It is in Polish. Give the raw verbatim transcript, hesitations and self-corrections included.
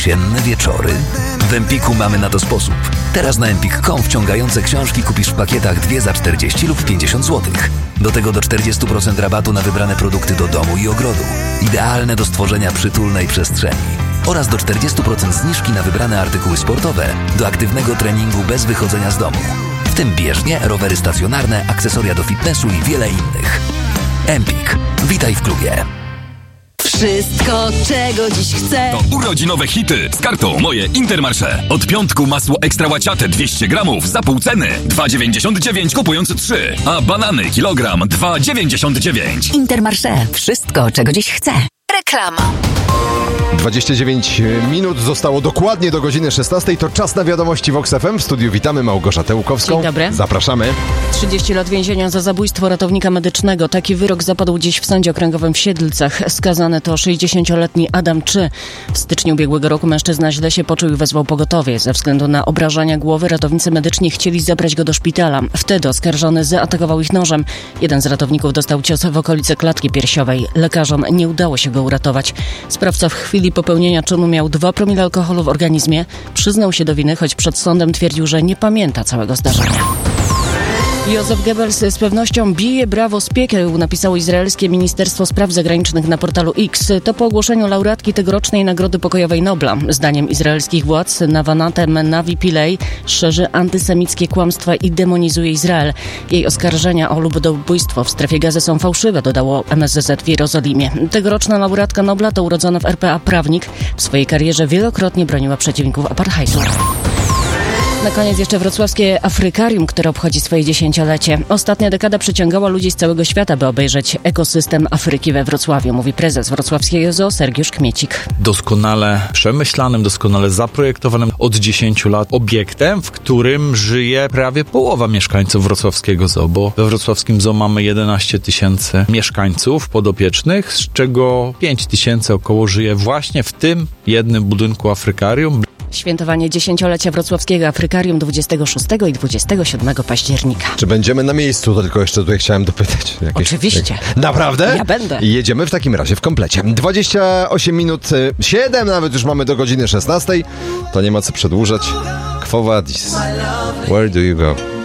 Cienne wieczory? W Empiku mamy na to sposób. Teraz na empik kropka com wciągające książki kupisz w pakietach dwie za czterdzieści lub pięćdziesiąt złotych. Do tego do czterdzieści procent rabatu na wybrane produkty do domu i ogrodu. Idealne do stworzenia przytulnej przestrzeni. Oraz do czterdzieści procent zniżki na wybrane artykuły sportowe do aktywnego treningu bez wychodzenia z domu. W tym bieżnie, rowery stacjonarne, akcesoria do fitnessu i wiele innych. Empik. Witaj w klubie. Wszystko, czego dziś chcę. To urodzinowe hity z kartą Moje Intermarché. Od piątku masło ekstra łaciate dwieście gramów za pół ceny. dwa dziewięćdziesiąt dziewięć kupując trzy. A banany kilogram dwa dziewięćdziesiąt dziewięć. Intermarché. Wszystko, czego dziś chcę. Reklama. dwadzieścia dziewięć minut zostało dokładnie do godziny szesnastej. To czas na wiadomości Vox F M. W studiu witamy Małgorzatę Łukowską. Dzień dobry. Zapraszamy. trzydzieści lat więzienia za zabójstwo ratownika medycznego. Taki wyrok zapadł dziś w Sądzie Okręgowym w Siedlcach. Skazany to sześćdziesięcioletni Adam Czy. W styczniu ubiegłego roku mężczyzna źle się poczuł i wezwał pogotowie. Ze względu na obrażania głowy ratownicy medyczni chcieli zabrać go do szpitala. Wtedy oskarżony zaatakował ich nożem. Jeden z ratowników dostał cios w okolicy klatki piersiowej. Lekarzom nie udało się go uratować. Sprawca w chwili popełnienia czynu miał dwa promile alkoholu w organizmie. Przyznał się do winy, choć przed sądem twierdził, że nie pamięta całego zdarzenia. Józef Goebbels z pewnością bije brawo z piekieł, napisało izraelskie Ministerstwo Spraw Zagranicznych na portalu X. To po ogłoszeniu laureatki tegorocznej Nagrody Pokojowej Nobla. Zdaniem izraelskich władz Nawanatem Navi Pillay szerzy antysemickie kłamstwa i demonizuje Izrael. Jej oskarżenia o ludobójstwo w strefie Gazy są fałszywe, dodało M S Z w Jerozolimie. Tegoroczna laureatka Nobla to urodzona w R P A prawnik. W swojej karierze wielokrotnie broniła przeciwników apartheidu. Na koniec jeszcze wrocławskie Afrykarium, które obchodzi swoje dziesięciolecie. Ostatnia dekada przyciągała ludzi z całego świata, by obejrzeć ekosystem Afryki we Wrocławiu, mówi prezes wrocławskiego zoo Sergiusz Kmiecik. Doskonale przemyślanym, doskonale zaprojektowanym od dziesięciu lat obiektem, w którym żyje prawie połowa mieszkańców wrocławskiego zoo, bo we wrocławskim zoo mamy jedenaście tysięcy mieszkańców podopiecznych, z czego pięć tysięcy około żyje właśnie w tym jednym budynku Afrykarium. Świętowanie dziesięciolecia wrocławskiego Afrykarium dwudziestego szóstego i dwudziestego siódmego października. Czy będziemy na miejscu? To tylko jeszcze tutaj chciałem dopytać. Jakieś, Oczywiście. Jak... Naprawdę? Ja będę. Jedziemy w takim razie w komplecie. dwadzieścia osiem minut, siedem nawet już mamy do godziny szesnastej. To nie ma co przedłużać. Quo vadis? Where do you go?